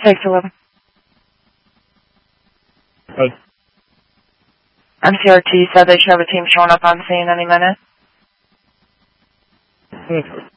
Takes 11. Hey. MCRT said they should have a team showing up on scene any minute. Okay.